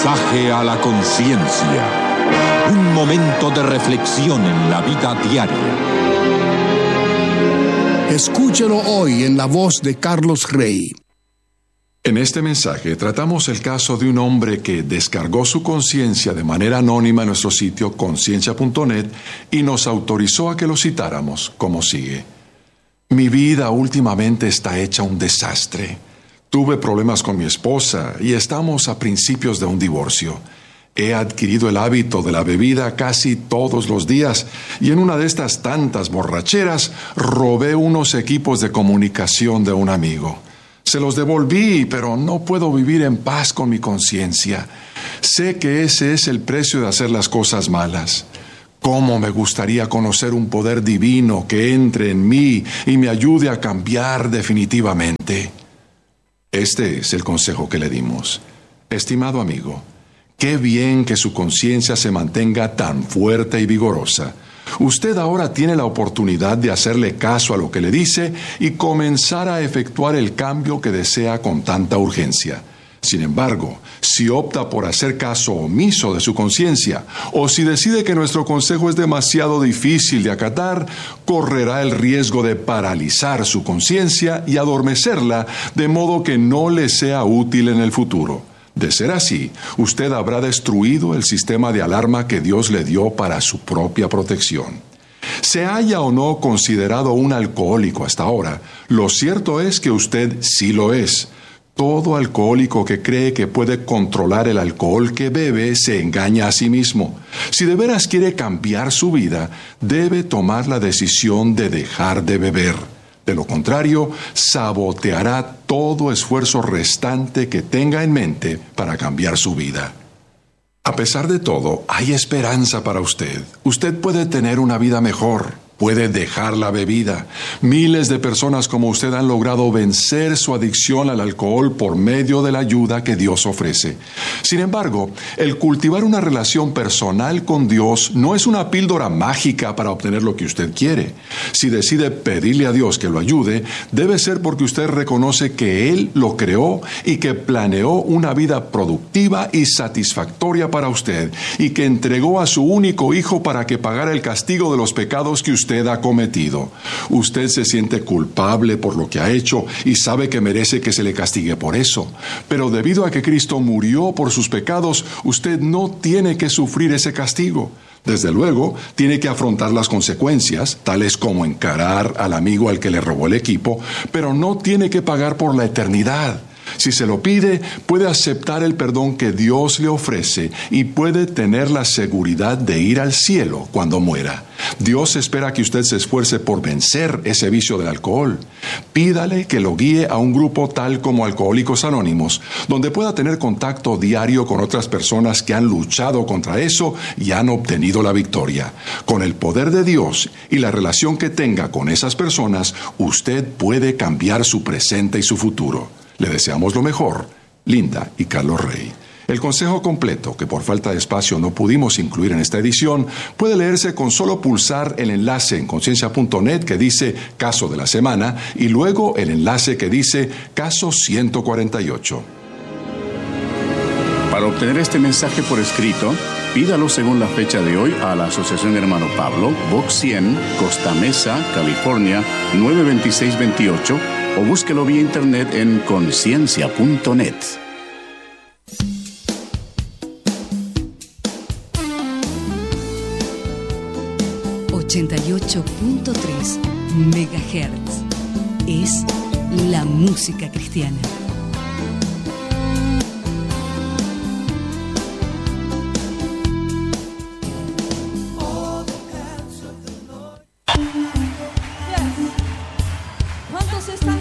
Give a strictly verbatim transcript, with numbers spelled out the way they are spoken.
Mensaje a la conciencia. Un momento de reflexión en la vida diaria. Escúchelo hoy en la voz de Carlos Rey. En este mensaje tratamos el caso de un hombre que descargó su conciencia de manera anónima en nuestro sitio conciencia punto net y nos autorizó a que lo citáramos como sigue. Mi vida últimamente está hecha un desastre. Tuve problemas con mi esposa y estamos a principios de un divorcio. He adquirido el hábito de la bebida casi todos los días y en una de estas tantas borracheras robé unos equipos de comunicación de un amigo. Se los devolví, pero no puedo vivir en paz con mi conciencia. Sé que ese es el precio de hacer las cosas malas. ¿Cómo me gustaría conocer un poder divino que entre en mí y me ayude a cambiar definitivamente? Este es el consejo que le dimos. Estimado amigo, qué bien que su conciencia se mantenga tan fuerte y vigorosa. Usted ahora tiene la oportunidad de hacerle caso a lo que le dice y comenzar a efectuar el cambio que desea con tanta urgencia. Sin embargo, si opta por hacer caso omiso de su conciencia, o si decide que nuestro consejo es demasiado difícil de acatar, correrá el riesgo de paralizar su conciencia y adormecerla, de modo que no le sea útil en el futuro. De ser así, usted habrá destruido el sistema de alarma que Dios le dio para su propia protección. Se haya o no considerado un alcohólico hasta ahora, lo cierto es que usted sí lo es. Todo alcohólico que cree que puede controlar el alcohol que bebe se engaña a sí mismo. Si de veras quiere cambiar su vida, debe tomar la decisión de dejar de beber. De lo contrario, saboteará todo esfuerzo restante que tenga en mente para cambiar su vida. A pesar de todo, hay esperanza para usted. Usted puede tener una vida mejor. Puede dejar la bebida. Miles de personas como usted han logrado vencer su adicción al alcohol por medio de la ayuda que Dios ofrece. Sin embargo, el cultivar una relación personal con Dios no es una píldora mágica para obtener lo que usted quiere. Si decide pedirle a Dios que lo ayude, debe ser porque usted reconoce que Él lo creó y que planeó una vida productiva y satisfactoria para usted, y que entregó a su único hijo para que pagara el castigo de los pecados que usted usted ha cometido. Usted se siente culpable por lo que ha hecho y sabe que merece que se le castigue por eso. Pero debido a que Cristo murió por sus pecados, usted no tiene que sufrir ese castigo. Desde luego, tiene que afrontar las consecuencias, tales como encarar al amigo al que le robó el equipo, pero no tiene que pagar por la eternidad. Si se lo pide, puede aceptar el perdón que Dios le ofrece y puede tener la seguridad de ir al cielo cuando muera. Dios espera que usted se esfuerce por vencer ese vicio del alcohol. Pídale que lo guíe a un grupo tal como Alcohólicos Anónimos, donde pueda tener contacto diario con otras personas que han luchado contra eso y han obtenido la victoria. Con el poder de Dios y la relación que tenga con esas personas, usted puede cambiar su presente y su futuro. Le deseamos lo mejor, Linda y Carlos Rey. El consejo completo, que por falta de espacio no pudimos incluir en esta edición, puede leerse con solo pulsar el enlace en conciencia punto net que dice Caso de la Semana y luego el enlace que dice Caso ciento cuarenta y ocho. Para obtener este mensaje por escrito, pídalo según la fecha de hoy a la Asociación Hermano Pablo, Box cien, Costa Mesa, California, nueve dos seis dos ocho, o búsquelo vía internet en conciencia punto net. ochenta y ocho punto tres megahertz es la música cristiana.